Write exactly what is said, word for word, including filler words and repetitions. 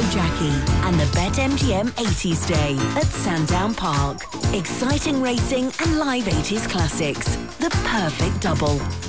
Jackie and the BetMGM eighties Day at Sandown Park. Exciting racing and live eighties classics. The perfect double.